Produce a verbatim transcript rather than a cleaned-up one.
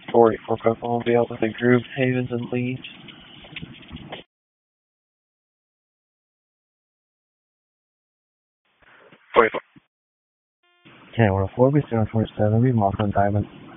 forty-four Purple will be out with the group, Havens and Leeds. forty-four. Okay, we're four B zero four seven, be Mothman Diamond.